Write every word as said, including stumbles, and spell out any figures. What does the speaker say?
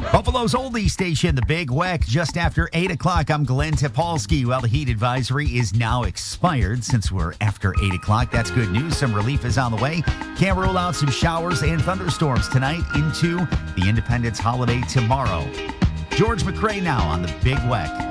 Buffalo's oldie station, The Big Weck, just after eight o'clock. I'm Glenn Topolsky. Well, the heat advisory is now expired since we're after eight o'clock. That's good news. Some relief is on the way. Can't rule out some showers and thunderstorms tonight into the Independence holiday tomorrow. George McRae now on The Big Weck.